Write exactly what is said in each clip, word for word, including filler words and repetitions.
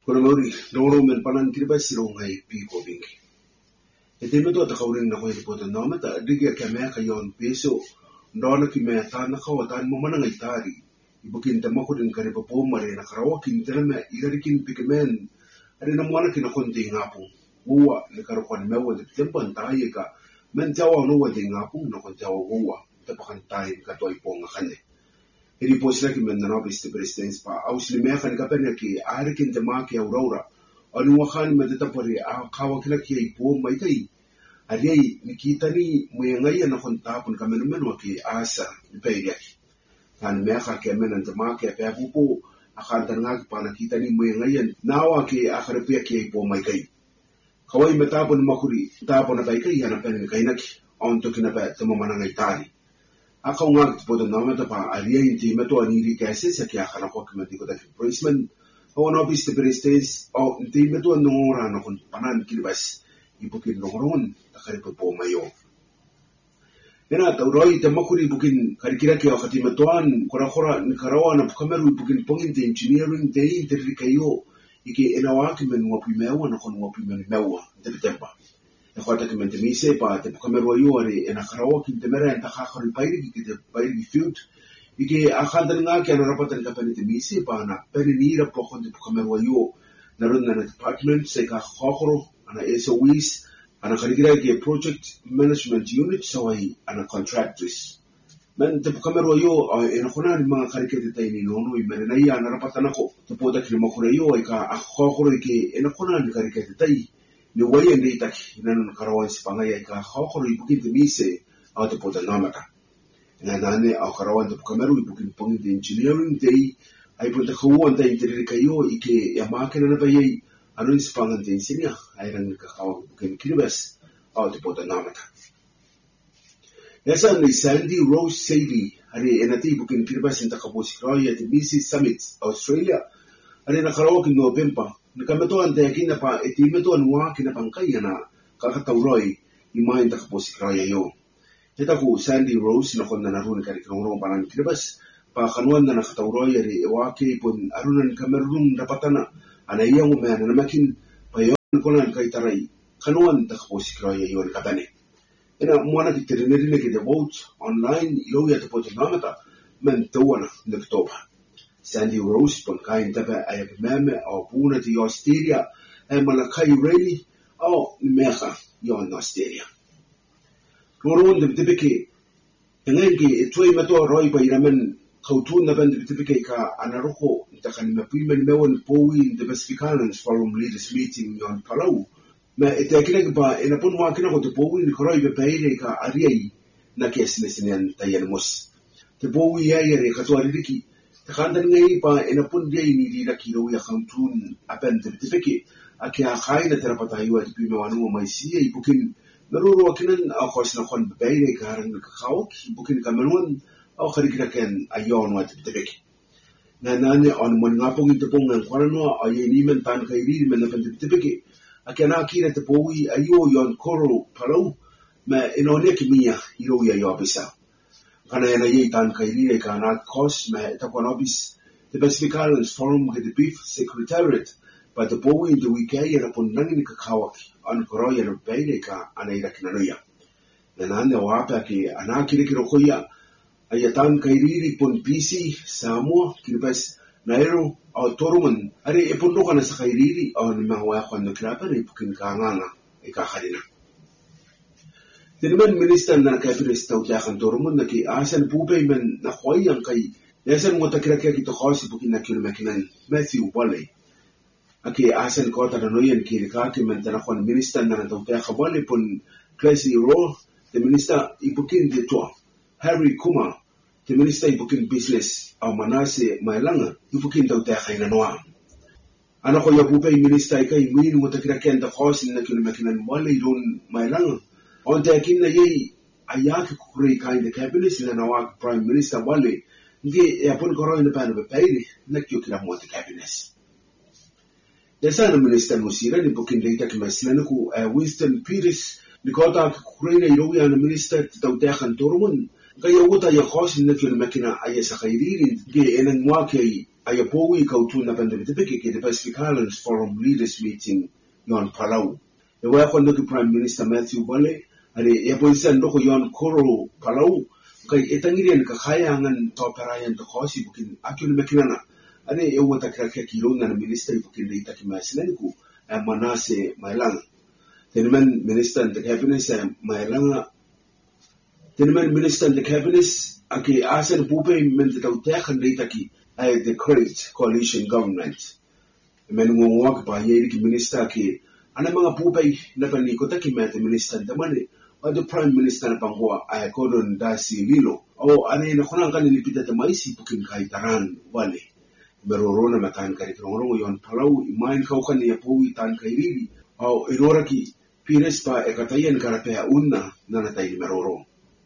Kuna mauri noro men panan kirba silo ngai pi ko bingi. E te meto ta kaurin na ko i pota no meta digia ka me ka yon peso ndona ki me ta na ka wata mo mana ngai tari. Ibukin ta mako din kare po mare na karawa kin tele me ilarikin pigmen. Ari na mwana ki na konti ngapu. Uwa ni karo kon mewa de tempo ntai ka men tawa no wa de ngapu no kon tawa uwa te pakan tai ka toi ponga kane. Iri posila ki men na biste presidents pa ausli me kan ka pene ki arikin te ma ki aurora. Anu wakan me te tapori a kawa kila ki ai po mai kai. Ari ni kitani mo ngai na kon tapon ka men men wa ki asa ni peiri aki. Kan me ka ke men te ma ki pe pupu a kan tanga ki pana kitani mo ngai na wa ki a kare ki ai po mai kai. Kawai me tapon makuri tapon na bai kai ana pene kai naki on to kina pa te mo mana ngai tari. Aka unga ki podo na meta pa alia inti meto aniri kese sa kia kana kwa kima tiko taki policeman o na obis te prestes o inti meto anongora na kun panan kilibas ibukin nongoron takari po po mayo. Nena tauroi te makuri ibukin karikira ki o kati metoan kora kora ni karawa na pukameru ibukin pongin te engineering te interi kayo ike enawaki men ngopi mewa na kun ngopi men mewa te tempa. E kota ki men te mise pa te pukameru ayo are e na karawa ki te mera enta kakari pairi ki te pairi field. Ike a khandan nga ki ana rapatan ka pene te mise pa na pene nira po kon te pukameru ayo na runa na department se ka kakoro ana S O Es ana karikira ki project management unit so ai ana contractors. Men te pukameru ayo e na kona ni mga karikira te taini nono i mene na ia ana rapatan ako te poda ki makura ayo e ka a kakoro ike e na kona ni karikira te tai. Ni wai nei taki nan karawan sipanga ya ka khokoro ibukin te mise au te pota namata. Na nane au karawan te pukameru ibukin pongi te engineering te ai pota khuan te intere kayo ike ya makina na bai anu sipanga te insinia ai ran ka khawa ibukin kiribas au te pota namata. Yasa ni Sandy Rose Sadie hari enati ibukin kiribas inta kabosi kroya te mise summit Australia hari na karawa ki November. Nakameto ante kina pa etimeto anwa kina pangkai na kakatauroi imai ta kaposi kraya yo. Eta ku Sandy Rose na kon na narun kari krong panan kiribas pa kanuan na nakatauroi ari ewake pun arunan kamerun dapatana ana iya mo me na makin payon konan kai tarai kanuan ta kaposi kraya yo ni katane. Ena mwana ki terineri ne ki de vote online yo ya te poto namata men tuana nektoba. Sandy Rose pun kain tapa ay meme o puna di Australia ay malakai ready o mecha yon Australia. Koron de tibike engengi etoi mato roi pa iramen kautun na band tibike ka anaroko takan mapimen mewon powi the Pacificans forum leaders meeting yon Palau. Ma etakina ba ina pun wa kina ko te powi ni roi be paire ka ariai na kesnesinan tayan mos. Te powi ya yere ka to ariki Takandan ngai pa ena pun dia ini di rakiro ya kautun apen te tepeke ake a khaina terapata yu at pime wanu mai sia ibukin naruro kinan a khos na kon beire karan ka khawk ibukin kamerun au kharikira ken ayon wat tepeke na nane on mon ngapong te pong ngan kwarano ay ni men tan kairi men na pen tepeke ake na kira te powi ayo yon koro palau ma enone kimia iro ya yo bisa kana yana yei tan kairi e kana kos me ta konobis the Pacificans forum ke the beef secretariat but the boy in the weekend era pon nangin ka khawak an koroya no beire ka anaira kinanoya nana ne wapa ki anakire kiro koya ayatan kairi pon P C Samoa kiribas nairo autoruman ari e pon no kana sa kairi on mawa khon no krapa ni pukin ka nganga e ka kharina Tiniman minister na kabinet tau kya kan torumun na ki asan pupay man na khoy ang kay yasan mo takira kya kito khawsi bukin na kilumakinan Matthew Wale. Aki asan ko ta noyan ki rikaki man tanakon minister na tau kya kabale pun Tracy Rowe, the minister ibukin dito. Harry Kuma, the minister ibukin business au Manase Mailanga ibukin tau kya kay nanoa. Ano ko ya pupay minister kay win mo takira kya ta khawsi na kilumakinan Wale don Mailanga. On te akin na yei ayake kukuri kain de cabinet na nawak prime minister wale nge e apun koro ina pa na bepairi na kyo kila mo te cabinet. Desa na minister musira ni bukin data kimasila na ku Winston Peters ni kota kukuri na irowi na minister titaw tekan turumun kaya uta ya kosin na kyo na makina aya sa kairirin nge enang mwake ayapowi kautu na pandemik ke the Pacific Islands Forum Leaders Meeting yon Palau. E wa kondo ki Prime Minister Matthew Bole are e polisa ndoko yon Koro Palau kai etangirian ka khayangan to parayan to khosi bukin akun mekinana are e wata kraka kilo na minister bukin dei takimaslenku Manase Mailanga. Tenement Minister and the Cabinet Mailanga. Tenement Minister and the Cabinet aki asen pupe mentau tekan dei taki ai the current coalition government. Men ngwak pa yeri ki minister ki ana mga pupe na paniko taki met minister tamane o the prime minister na pangwa ay Gordon Dasi Lilo o ane na kunang kanini pita tamaisi pukin kaitaran wale. Berorona matan kari krongrongo yon Palau imain kau kan ya pui tan kairiri au irora ki pires pa ekatayen karapea unna nanatai meroro.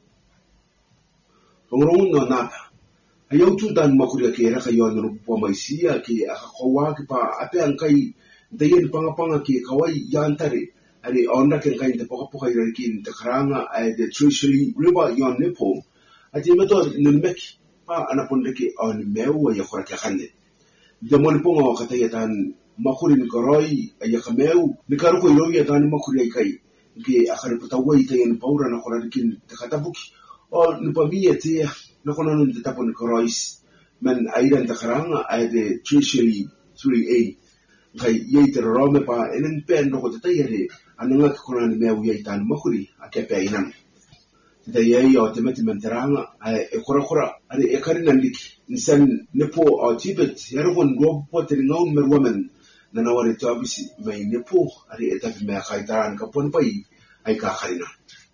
Krongrongo no napa ayaw tu dan makuria kera kayon rupo maisia ki akakawa ki pa ape ang kai dayen pangapanga ki kawai yantare ari onda ken kai te poka poka irakin te karanga ay the Treasury River yon nepo ati meto nemeki pa anapondeki on mewa ya kora kakande. Demon pongo katayatan makurin koroi ayakameu nikaruko iroya tan makuri kai ke akare putawai tayen paura na koradikin takatabuki o nupamia te na konon tapon korois man aidan takaranga ay de Treasury three A kai yeter rome pa enen pen no kotayere ananga konon meu yaitan makuri akepe inan da yayi o temeti menteranga ay ekora kora ari ekarin nandiki nisan nepo o tibet yargon go potin ngaun merwamen na nawari to abisi mai nepo ari etapi me kaitaran kapon pai ay kakarina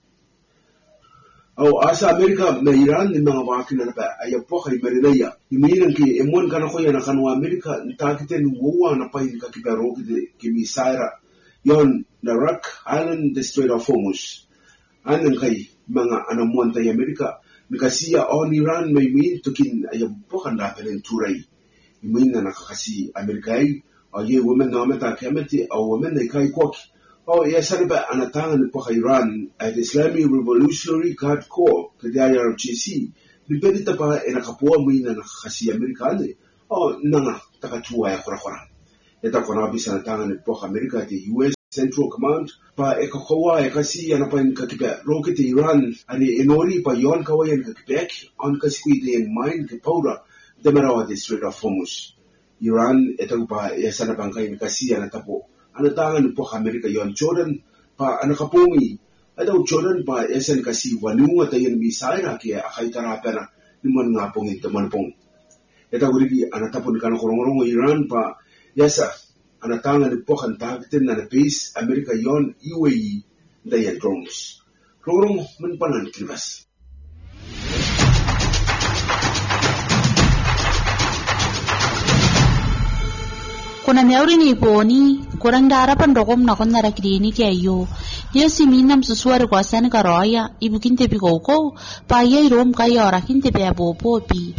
au asa Amerika me Iran ni mga wakin na pa ay po kay marinaya iminan ki emon kana ko yana kanwa Amerika ntakiten wowa na pai ka kibaro ki kimisaira yon the Rock Island the Strait of Hormuz anan kai mga anamuan tayo Amerika mikasiya on Iran may min tukin ay bukan dapelin turay min na nakakasi Amerikay o ye women na meta kemeti o women na kai koki o ye sarba anatangan po kay Iran at Islamic Revolutionary Guard Corps kaya I R G C bibedita pa e nakapuwa min na nakakasi Amerikane o nanga takatuwa ya kura-kura ito konabi sa natangan po kay Amerika at U S Central Command pa ekakawa ekasi yana pa kakipe rocket Iran ani enori pa yon kawayan kakipek on kaskwite in mind ke paura demarawa the Strait of Hormuz Iran ito pa yasana bangkay kasi yana tapo anatangan po Amerika yon Jordan pa anakapumi adaw Jordan pa yasan kasi walunga tayo misaira kaya akay tarapena naman nga pong ito manpong ito gurigi anatapon ka na kurong-kurong Iran pa yasa anatangan po kan targetin na base Amerika yon U A E dayan drones. Rorong manpanan kilbas. Kuna miauri ni poni kurang darapan rokom na kon nara kini kayo. Dia si minam sesuatu kuasan karoya ibu kinte pi koko pa ye rom kaya ora kinte pe abopo pi.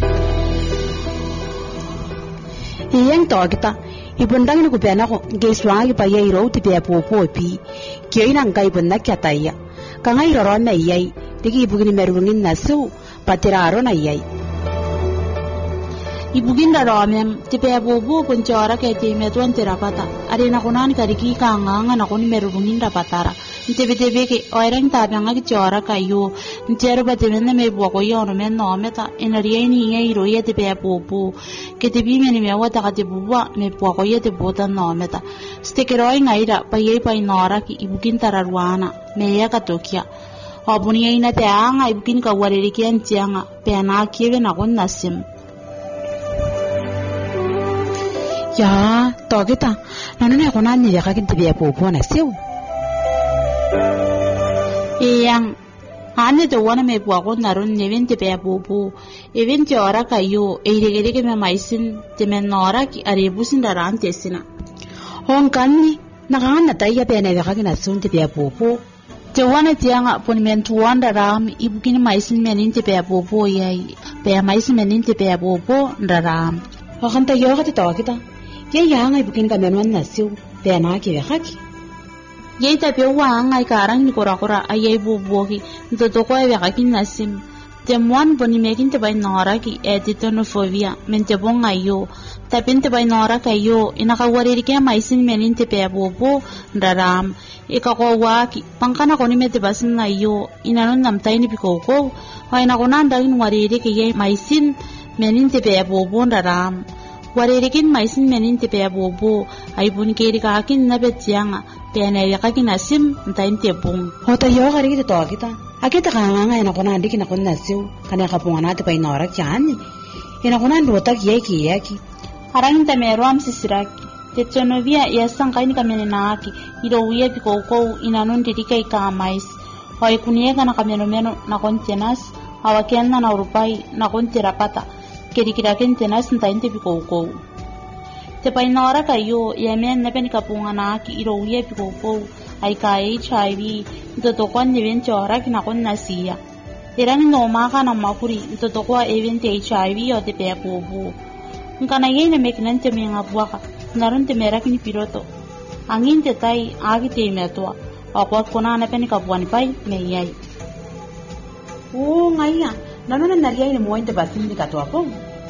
Iyang to kita ibundang ni kupena ko geswang pa ye ro ti pe abopo pi. Kiyo inang kai bunda kyataya. Kangai ro na yai digi ibu kini merungin nasu patiraro na yai. Ibu ginda romem tipe abobo kunchora ke time tuan terapata are na kunan kariki kanga na kun merungin rapatara ntebe tebe ke oirang tabanga ke chora kayo ntero batene me boko yono men no meta enarieni ngai ro ye tipe abobo ke tibi me me wata ka tibuwa me boko ye te bota no meta stekeroi ngaira pa ye pa inora ki ibu ginta rarwana me ya katokia obuni ina te anga ibu kin ka wareri kian tianga pe na kiwe na kun nasim. Ya, to kita. Nanu ne ko nan ni ya ka kinti be po po na siu. Iyang ane to wana me po ko narun ne vente be po po. Event ora kayo e ire ire ke me maisin te men nora ki are busin daran tesina. Hon kanni na kan na tai ya be ne ka kina sun te be po po. Te wana tianga pon men tuanda ram ibu kin maisin menin te be po po yai. Be maisin menin te be po po ndaram. Ho kan ta yo ka te to kita. Ye yang ai bukin kameron na siu pe na ki haki ye ta pe wa ngai karang ni kora kora ai bu bo ki to to ko ai haki na sim temuan boni mekin te bainora ki etitonofobia mente bonga yo tapinte bainora kayo inakawari ke maisin menin te pebobo ndaram ikakowaki pangkana koni mete basin ngayo inanon namtai ni pikoko waina konanda in wariri ke ye maisin menin te pebobo ndaram waririkin maisin menin te pebobo ay buni keri kakin nabetianga pene yakakin asim ntain te bung hota yo gari kita to kita akita kanga ina kona ndiki na kona siu kana kapungana te painora kyani ina kona ndota kiyeki yaki harang te merom sisiraki te tsonovia yasang kaini kamene naaki iro uye piko ko inanon dirika ikamais hoy kunie kana kameno meno na kontenas awakenna na urupai na konterapata kirikira kentenas ntainte piko ko te painora kayo yemen na pen kapungana ki iro uye piko ko ay ka H I V totokwan event ora kina kon nasia erang no maka na makuri totokwa event H I V o te pe pobu ngana yene meknante mi ngabwaka naron te mera kini piloto angin te tai agi te metwa akwa kona na pen kapwani pai meyai o ngaya nanona nalia ni mointe basin ni katwa po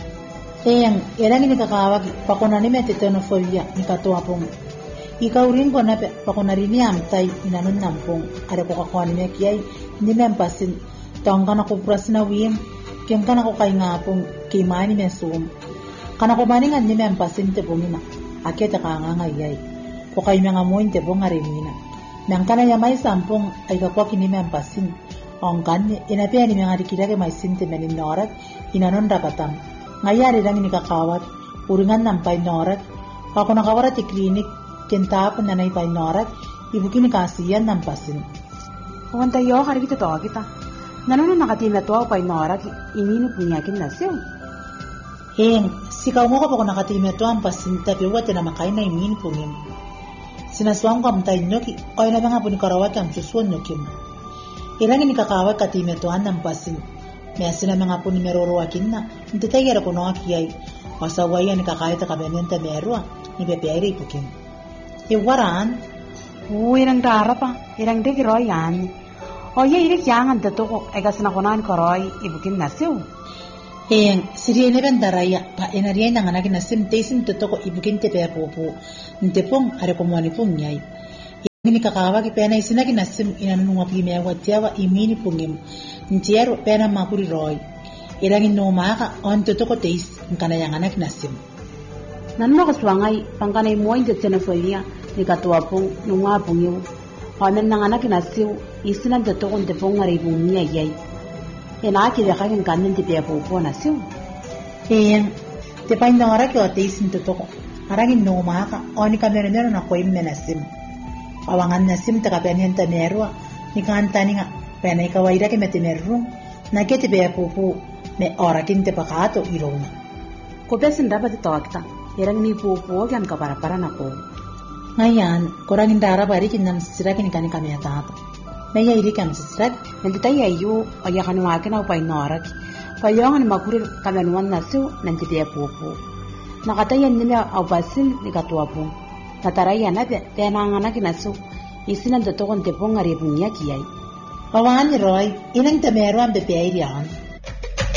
Eyang erang ni kakawaki pakona ni mete tonofobia ni katwa po ikaurin ko na pakunarini amtay inanon nampong are ko kakon me kiyay ni mempasin tongka na ko prasna wim kem kana ko kay ngapong kimani mesum kana ko maningan ni mempasin te bumina aketa ka nga ngayay ko kay mga moin te bong arenina nang kana ya may sampong ay kakwa kini mempasin ong kan inape ni mga dikira ke may sinte menin norat inanon rapatam ngayari lang ni kakawat uringan nampay norat ako nakawara ti klinik kentap nanay pay norat ibukin kasiyan nampasin wanta yo hari kita to kita nanona nakatina to pay norat inini punyakin nasyo heng sikaw mo ko pag nakatima to ampasin tapi wate na makay na imin punim sinaswang ko amtay nyoki oy na nga puni karawat ang susuan nyokim ilang ini kakawat katima to nampasin may asina mga puni meroroakin na hindi tayo ko no akiyay wasawayan ni kakayat kabenenta merua ni bebeari pukim Iwaran, oh irang dara pa, irang dek royan. Oh ya irik jangan tetuk, egas nakonan koroy ibukin nasiu. Eh, siri ini ben daraya, pa enariya nang anak nasim tesin tetuk ibukin tepe popo, ntepong are komani pung nyai. Ini kakawa ki pena isina ki nasim inan nunga pime watiawa imini pungim, ntiero pena makuri roy. Irang ino maka on tetuk teis nkana yang anak nasim. Nanno kaswangai pangkanay moin de xenophobia ni katuapong nunga pungyo hamen nang anak nasiu isinan de tokon de pong ngari bumia yai ena ki de kagen kanen de pe popo nasiu eh te pain nora ki oteis nto toko arangin no maka oni kamera nero na koim menasim awangan nasim ta kapenen ta nerwa ni kantani nga pena ka waira ke metemeru na ke te pe popo me ora kin te pakato irona ko pesin dapat tawakta Irang ni popo kan kapara-para na ko. Ngayon, kurangin dara bari kinam sisirag ni kani kami atap. Maya iri kam sisirag. Nanti tayo ayo, aya kanuwakin ako pa'y norak. Payongan makurir kamanuan na siw, nanti tayo popo. Nakatayan nila aw basin ni katuwapo. Natarayan na tenanganak na siw. Isinan totokon tepong ngaribong niya kiyay. Pawan ni Roy, inang tamero ang bebeay riyan.